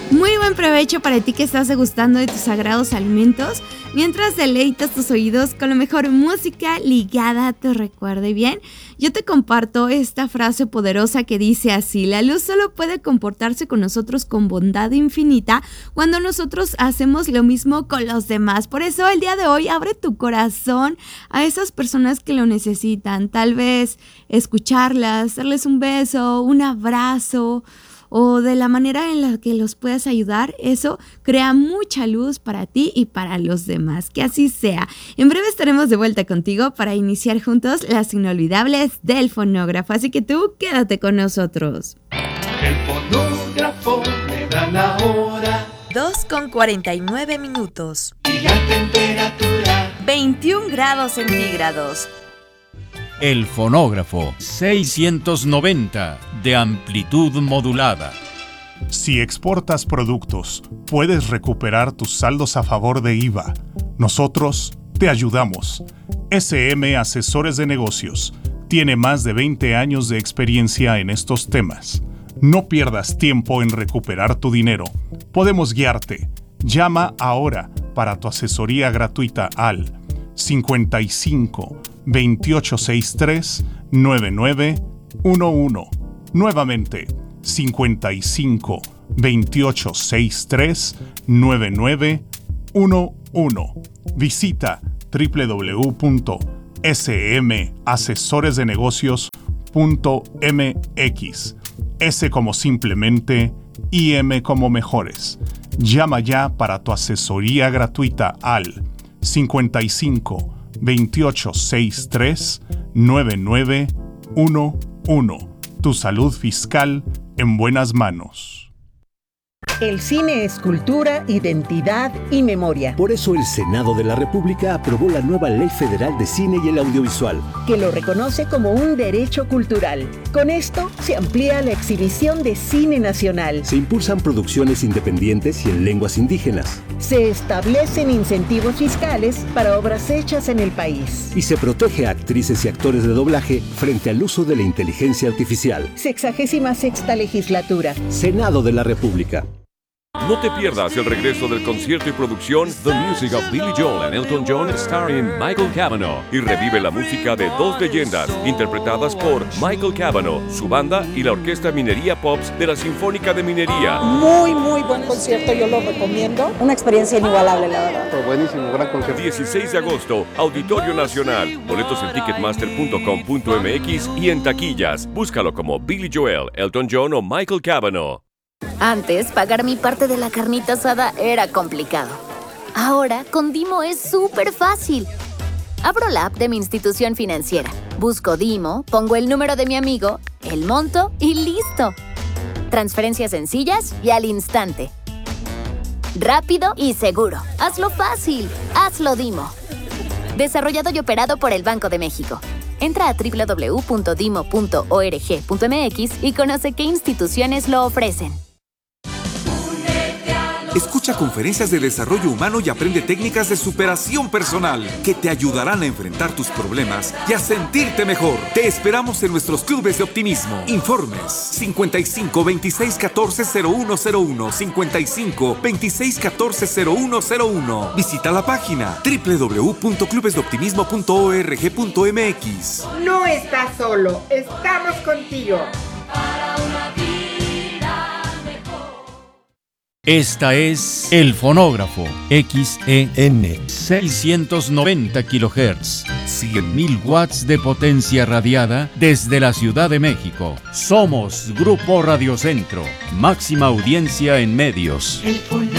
Muy buen provecho para ti que estás degustando de tus sagrados alimentos mientras deleitas tus oídos con la mejor música ligada a tu recuerdo. Y bien, yo te comparto esta frase poderosa que dice así: la luz solo puede comportarse con nosotros con bondad infinita cuando nosotros hacemos lo mismo con los demás. Por eso el día de hoy abre tu corazón a esas personas que lo necesitan. Tal vez escucharlas, darles un beso, un abrazo, o de la manera en la que los puedas ayudar. Eso crea mucha luz para ti y para los demás. Que así sea. En breve estaremos de vuelta contigo para iniciar juntos las inolvidables del fonógrafo. Así que tú quédate con nosotros. El fonógrafo me da la hora. 2:49. Y la temperatura 21 grados centígrados. El fonógrafo 690 de amplitud modulada. Si exportas productos, puedes recuperar tus saldos a favor de IVA. Nosotros te ayudamos. SM Asesores de Negocios tiene más de 20 años de experiencia en estos temas. No pierdas tiempo en recuperar tu dinero. Podemos guiarte. Llama ahora para tu asesoría gratuita al 55 2863 9911. Nuevamente, 55 2863 9911. Visita www.smasesoresdenegocios.mx. S como simplemente y M como mejores. Llama ya para tu asesoría gratuita al 55 2863 9911. Tu salud fiscal en buenas manos. El cine es cultura, identidad y memoria. Por eso el Senado de la República aprobó la nueva Ley Federal de Cine y el Audiovisual, que lo reconoce como un derecho cultural. Con esto se amplía la exhibición de cine nacional. se impulsan producciones independientes y en lenguas indígenas, Se establecen incentivos fiscales para obras hechas en el país. y se protege a actrices y actores de doblaje frente al uso de la inteligencia artificial. 66ª legislatura. Senado de la República. No te pierdas el regreso del concierto y producción The Music of Billy Joel and Elton John starring Michael Cavanaugh, y revive la música de dos leyendas interpretadas por Michael Cavanaugh, su banda y la Orquesta Minería Pops de la Sinfónica de Minería. Muy buen concierto, yo lo recomiendo. Una experiencia inigualable, la verdad. Fue buenísimo, gran concierto. 16 de agosto, Auditorio Nacional. Boletos en ticketmaster.com.mx y en taquillas. Búscalo como Billy Joel, Elton John o Michael Cavanaugh. Antes, pagar mi parte de la carnita asada era complicado. Ahora, con Dimo es súper fácil. Abro la app de mi institución financiera, busco Dimo, pongo el número de mi amigo, el monto y ¡listo! Transferencias sencillas y al instante. Rápido y seguro. Hazlo fácil. Hazlo Dimo. Desarrollado y operado por el Banco de México. Entra a www.dimo.org.mx y conoce qué instituciones lo ofrecen. Escucha conferencias de desarrollo humano y aprende técnicas de superación personal que te ayudarán a enfrentar tus problemas y a sentirte mejor. Te esperamos en nuestros clubes de optimismo. Informes 55 26 14 0101, 55 26 14 0101. Visita la página www.clubesdeoptimismo.org.mx. No estás solo, estamos contigo. Esta es El Fonógrafo, XEN 690 kHz, 100.000 watts de potencia radiada desde la Ciudad de México. Somos Grupo Radio Centro, máxima audiencia en medios. El fonógrafo.